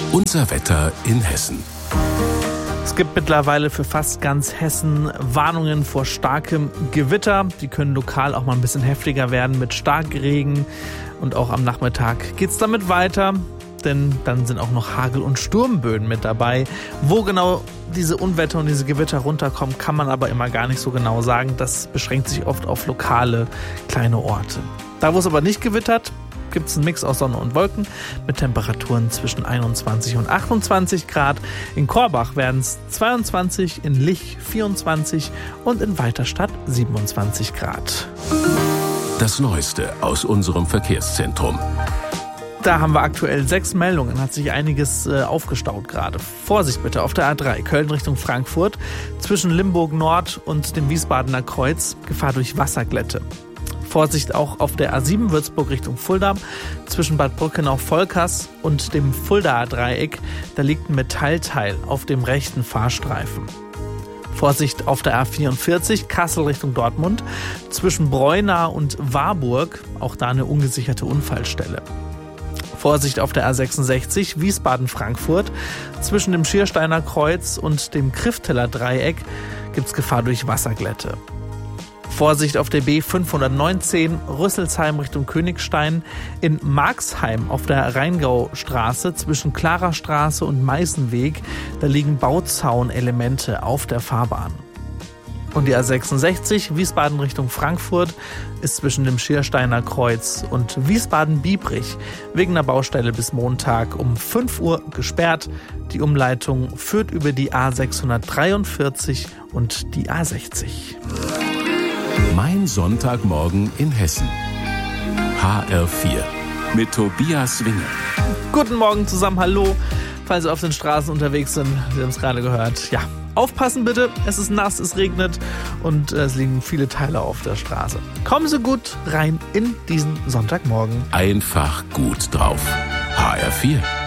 Unser Wetter in Hessen. Es gibt mittlerweile für fast ganz Hessen Warnungen vor starkem Gewitter. Die können lokal auch mal ein bisschen heftiger werden mit Starkregen. Und auch am Nachmittag geht es damit weiter, denn dann sind auch noch Hagel- und Sturmböen mit dabei. Wo genau diese Unwetter und diese Gewitter runterkommen, kann man aber immer gar nicht so genau sagen. Das beschränkt sich oft auf lokale kleine Orte. Da, wo es aber nicht gewittert, gibt es einen Mix aus Sonne und Wolken mit Temperaturen zwischen 21 und 28 Grad. In Korbach werden es 22, in Lich 24 und in Weiterstadt 27 Grad. Das Neueste aus unserem Verkehrszentrum. Da haben wir aktuell 6 Meldungen, hat sich einiges aufgestaut gerade. Vorsicht bitte auf der A3, Köln Richtung Frankfurt, zwischen Limburg Nord und dem Wiesbadener Kreuz, Gefahr durch Wasserglätte. Vorsicht auch auf der A7 Würzburg Richtung Fulda, zwischen Bad Brückenau-Volkers und dem Fuldaer Dreieck, da liegt ein Metallteil auf dem rechten Fahrstreifen. Vorsicht auf der A44 Kassel Richtung Dortmund, zwischen Breuna und Warburg, auch da eine ungesicherte Unfallstelle. Vorsicht auf der A66 Wiesbaden-Frankfurt, zwischen dem Schiersteiner Kreuz und dem Krifteler Dreieck gibt es Gefahr durch Wasserglätte. Vorsicht auf der B519 Rüsselsheim Richtung Königstein, in Marxheim auf der Rheingaustraße zwischen Klarastraße und Meißenweg, da liegen Bauzaunelemente auf der Fahrbahn. Und die A66 Wiesbaden Richtung Frankfurt ist zwischen dem Schiersteiner Kreuz und Wiesbaden-Biebrich wegen einer Baustelle bis Montag um 5 Uhr gesperrt. Die Umleitung führt über die A643 und die A60. Mein Sonntagmorgen in Hessen. HR4 mit Tobias Winger. Guten Morgen zusammen, hallo. Falls Sie auf den Straßen unterwegs sind, Sie haben es gerade gehört. Ja, aufpassen bitte, es ist nass, es regnet und es liegen viele Teile auf der Straße. Kommen Sie gut rein in diesen Sonntagmorgen. Einfach gut drauf. HR4.